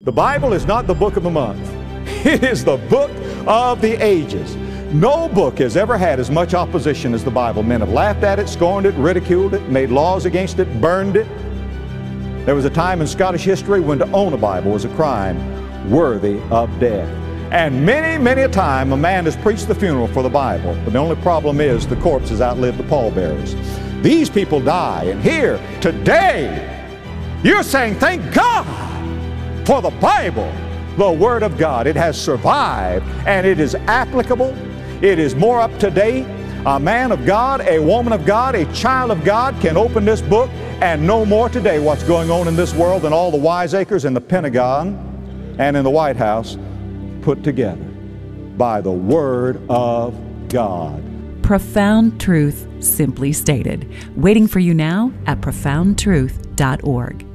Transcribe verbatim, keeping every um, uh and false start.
The Bible is not the book of the month. It is the book of the ages. No book has ever had as much opposition as the Bible. Men have laughed at it, scorned it, ridiculed it, made laws against it, burned it. There was a time in Scottish history when to own a Bible was a crime worthy of death. And many, many a time a man has preached the funeral for the Bible, but the only problem is the corpse has outlived the pallbearers. These people die, and here, today, you're saying, thank God for the Bible, the Word of God. It has survived, and it is applicable. It is more up to date. A man of God, a woman of God, a child of God can open this book and know more today what's going on in this world than all the wiseacres in the Pentagon and in the White House put together by the Word of God. Profound truth simply stated. Waiting for you now at profound truth dot org.